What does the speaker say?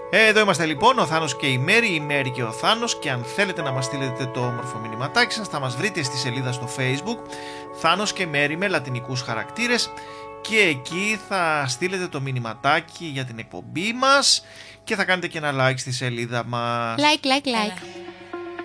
Εδώ είμαστε λοιπόν, ο Θάνος και η Μέρη και ο Θάνος, και αν θέλετε να μας στείλετε το όμορφο μηνυματάκι σας θα μας βρείτε στη σελίδα στο Facebook Θάνος και Μέρη με λατινικούς χαρακτήρες, και εκεί θα στείλετε το μηνυματάκι για την εκπομπή μας και θα κάνετε και ένα like στη σελίδα μας. Like.